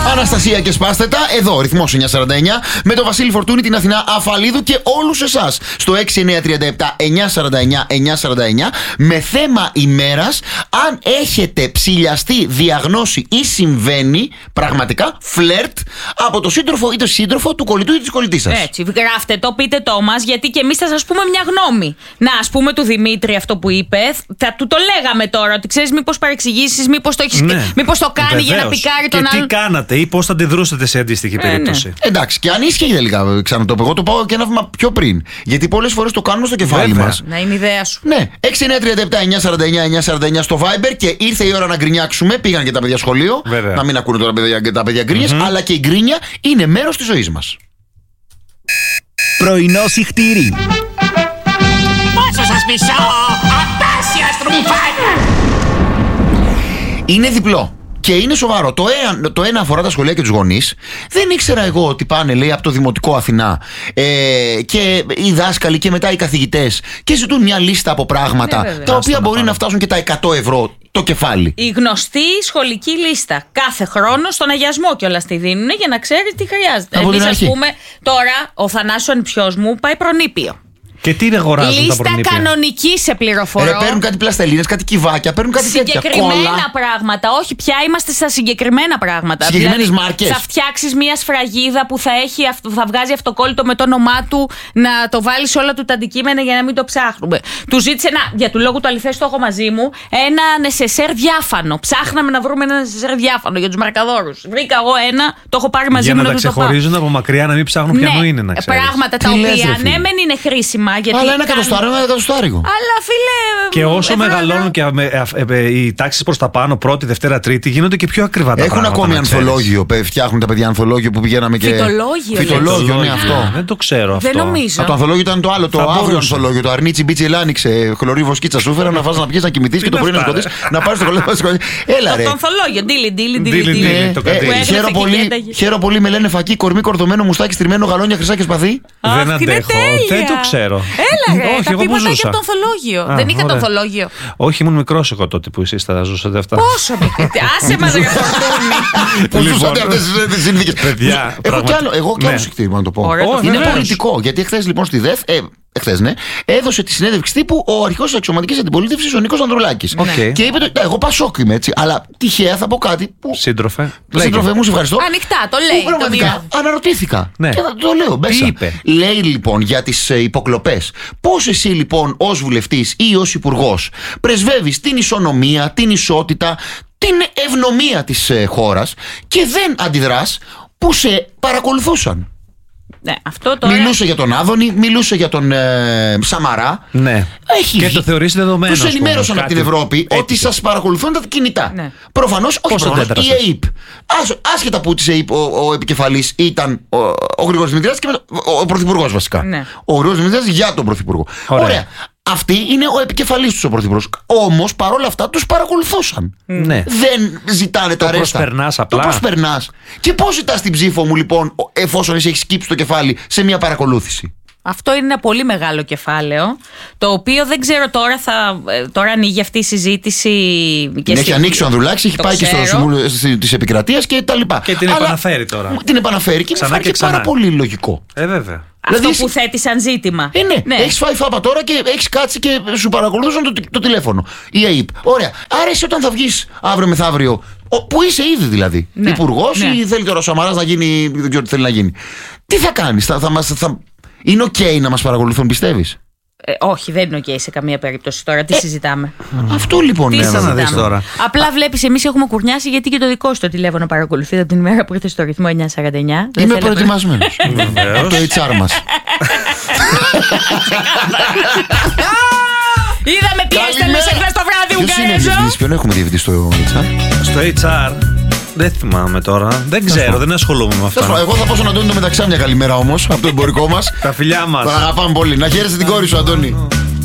Αναστασία και σπάστε τα. Εδώ, ρυθμός 949. Με τον Βασίλη Φορτούνη, την Αθηνά Αφαλίδου και όλους εσάς. Στο 6937 949 949. Με θέμα ημέρας, αν έχετε ψηλιαστεί, διαγνώσει ή συμβαίνει πραγματικά φλερτ από το σύντροφο ή το σύντροφο του κολλητού ή της κολλητής σας. Έτσι, γράφτε το, πείτε το μας, γιατί και εμείς θα σας πούμε μια γνώμη. Να, ας πούμε του Δημήτρη αυτό που είπε, θα του το λέγαμε τώρα, ότι ξέρεις, μήπως παρεξηγήσεις, μήπως το, μήπως το κάνει. Βεβαίως. Για να πικάρει τον άλλον. Και τι κάνατε ή πώς θα αντιδρούσατε σε αντίστοιχη περίπτωση. Ναι. Εντάξει, και αν ίσχυε τελικά, ξανατόπω, εγώ το πάω και ένα βήμα πιο πριν. Γιατί πολλές φορές το κάνουμε στο κεφάλι μας. Να είναι ιδέα σου. Ναι, 6937 949 949 στο Viber και ήρθε η ώρα να γκρινιάξουμε. Πήγαν και τα παιδιά σχολείο. Βέβαια. Να μην ακούνε τώρα τα παιδιά γκρίνιες, αλλά και η γκρίνια είναι μέρος της ζωής μας. Πρωινό συχτήρι. Πόσο σας μισώ, απέσια στρουμφάνια. Είναι διπλό. Και είναι σοβαρό. Το ένα αφορά τα σχολεία και τους γονείς. Δεν ήξερα εγώ ότι πάνε, λέει, από το Δημοτικό Αθηνά και οι δάσκαλοι και μετά οι καθηγητές και ζητούν μια λίστα από πράγματα τα οποία μπορεί να φτάσουν και τα 100 ευρώ το κεφάλι. Η γνωστή σχολική λίστα. Κάθε χρόνο στον αγιασμό κιόλας τη δίνουν για να ξέρει τι χρειάζεται. Εμείς, ας πούμε, τώρα ο Θανάσης ο ανιψιός μου πάει προνήπιο. Και τι αγοράζουν τα προνήπια. Λίστα κανονική, σε πληροφορώ. Παίρνουν κάτι πλαστελίνες, κάτι κυβάκια, παίρνουν κάτι τέτοια. Συγκεκριμένα πράγματα. Όχι, πια είμαστε στα συγκεκριμένα πράγματα. Συγκεκριμένες μάρκες. Θα φτιάξεις μια σφραγίδα που θα βγάζει αυτοκόλλητο με το όνομά του, να το βάλεις όλα του τα αντικείμενα για να μην το ψάχνουμε. Του ζήτησε για του λόγου του αληθές, το έχω μαζί μου, ένα νεσεσέρ διάφανο. Ψάχναμε να βρούμε ένα νεσεσέρ διάφανο για τους μαρκαδόρους. Βρήκα εγώ ένα, το έχω πάρει μαζί μου. Για να τα ξεχωρίζουν από μακριά, να μην ψάχνουν ποιανού είναι, να ξέρεις. Πράγματα τα οποία ναι, μεν είναι χρήσιμα. Αλλά ένα εκατοστάριο. Αλλά φίλε. Και όσο μεγαλώνουν και οι τάξεις προς τα πάνω, πρώτη, Δευτέρα, Τρίτη, γίνονται και πιο ακριβά τα πράγματα. Έχουν ακόμη ανθολόγιο. Φτιάχνουν τα παιδιά ανθολόγιο που πηγαίναμε και. Φυτολόγιο, ναι, αυτό. Δεν το ξέρω αυτό. Δεν νομίζω. Το ανθολόγιο ήταν το άλλο, το αύριο ανθολόγιο. Το αρνίτσι μπίτσι ελάνιξε. Χλωρί βοσκίτσα σούφερα να φας να πιεις να κοιμηθείς και το πρωί να σκοτείς. Να πάρεις το κολλέγιο. Έλα ρε. Το ανθολόγιο. Ντίλι. Χαίρο πολύ, με λένε φακί, κορμί, κορδωμένο, μουστάκι, στριμμένο, γαλόνια, χρυσά και σπαθί. Δεν αντέχω. Δεν το ξέρω. Έλα ρε. Όχι, εγώ που ζούσα. Το ανθολόγιο. Δεν είχα το ανθολόγιο. Όχι, ήμουν μικρός εγώ τότε που εσείς θα ζούσατε αυτά. Πόσο μικρή. Άσε μας ρε Φορτούνη. Που ζούσατε αυτές τις συνθήκες. Παιδιά, εγώ κι άλλο συχτήρι να το πω. Είναι πολιτικό. Γιατί εχθές λοιπόν στη ΔΕΘ, ναι, έδωσε τη συνέντευξη τύπου ο αρχηγός της αξιωματικής αντιπολίτευσης, ο Νίκος Ανδρουλάκης. Και είπε ότι εγώ Πασόκ είμαι, έτσι, αλλά τυχαία θα πω κάτι που. Σύντροφε, μου, σε ευχαριστώ. Ανοιχτά, το λέει. Πραγματικά αναρωτήθηκα. Ναι. Και θα το λέω μέσα. Τι είπε? Λέει λοιπόν για τις υποκλοπές. Πώς εσύ λοιπόν ως βουλευτής ή ως υπουργός πρεσβεύεις την ισονομία, την ισότητα, την ευνομία της χώρας και δεν αντιδράς που σε παρακολουθούσαν. Ναι, αυτό τώρα. Μιλούσε για τον Άδωνη, μιλούσε για τον Σαμαρά. Ναι. Και το θεωρείς δεδομένο. Τους ενημέρωσαν από την Ευρώπη ότι σας παρακολουθούν τα κινητά. Ναι. Προφανώς, όχι προφανώς, η ΑΕΠ. Άσχετα που της ΑΕΠ ο επικεφαλής ήταν ο Γρηγόρης Δημητριάδης και ο Πρωθυπουργός βασικά. Ναι. Ο Γρηγόρης Δημητριάδης για τον Πρωθυπουργό. Ωραία. Αυτή είναι ο επικεφαλής τους ο Πρωθυπουργός. Όμως παρόλα αυτά τους παρακολουθούσαν. Ναι. Δεν ζητάνε τα ρέστα. Προσπερνάς απλά. Το προσπερνάς. Και πώς ζητάς την ψήφο μου λοιπόν, εφόσον εσύ έχεις σκύψει το κεφάλι σε μια παρακολούθηση? Αυτό είναι ένα πολύ μεγάλο κεφάλαιο, το οποίο δεν ξέρω τώρα ανοίγει αυτή η συζήτηση. Την έχει ανοίξει ο Ανδρουλάκης, έχει πάει και στο Συμβούλιο της Επικρατείας και τα λοιπά. Και την επαναφέρει τώρα. Την επαναφέρει και μου φάνηκε πάρα πολύ λογικό. Βέβαια. Αυτό δηλαδή, που θέτει σαν ζήτημα. Ναι. Έχεις φάει φάπα τώρα και έχεις κάτσει και σου παρακολουθούσαν το τηλέφωνο. Η ΑΕΠ. Ωραία. Άρα εσύ όταν θα βγεις αύριο μεθαύριο, που είσαι ήδη δηλαδή, υπουργός ή θέλει τώρα ο Σαμαράς να γίνει, δεν ξέρω τι θέλει να γίνει. Τι θα κάνεις, είναι ok να μας παρακολουθούν, πιστεύεις? Όχι, δεν είναι ok σε καμία περίπτωση τώρα. Τι συζητάμε? Αυτό λοιπόν είναι. να δεις τώρα. Απλά βλέπεις, εμείς έχουμε κουρνιάσει γιατί και το δικό σου το τηλέφωνο παρακολουθεί από την ημέρα που ήρθε στο ρυθμό 949. Είμαι προετοιμασμένος. Το HR μας. Είδαμε τι έστελνες εχθές το βράδυ, Ουγγαρέζο. Ποιον έχουμε διευθυντή στο HR? Στο HR. Δεν θυμάμαι τώρα. Δεν ξέρω, δεν ασχολούμαι με αυτά. Εγώ θα πω στον Αντώνη το μεταξύ μια καλημέρα όμως από το εμπορικό μας. Τα φιλιά μας. Τον αγαπάμε πολύ. Να χαίρεσαι την κόρη σου, Αντώνη.